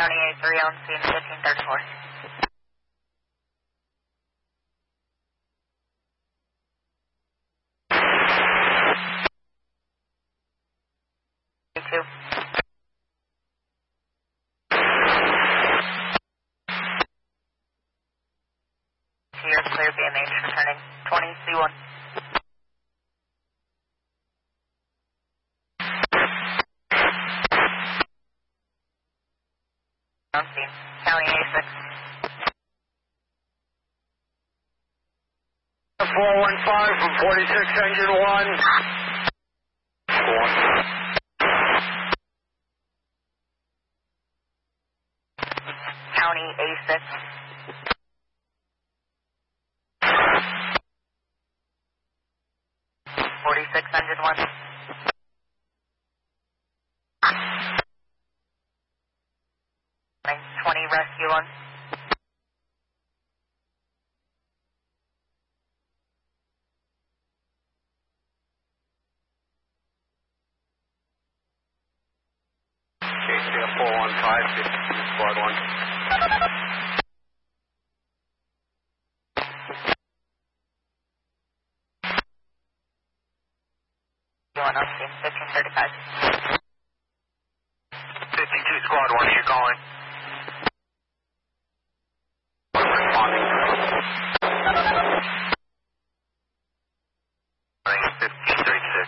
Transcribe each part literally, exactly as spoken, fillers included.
County A three on scene fifteen thirty-four. two. You're clear, B M H returning twenty C one. On scene, County A six. four one five from forty-six, engine one. one. County A six. forty-six, engine one. twenty, rescue one. K C F four one five, fifty-two, squad one. One on scene, fifteen thirty-five. fifty-two, squad one, are you calling? Responding. fifteen thirty-six.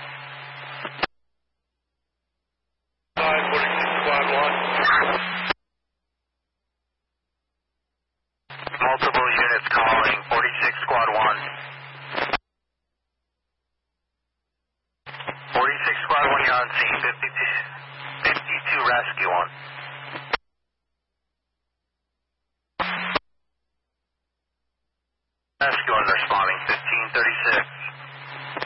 five forty-six, squad one. Multiple units calling, forty-six, squad one. forty-six, squad one, you're on scene, fifty-two, fifty-two, rescue one. Rescue one responding, fifteen thirty-six.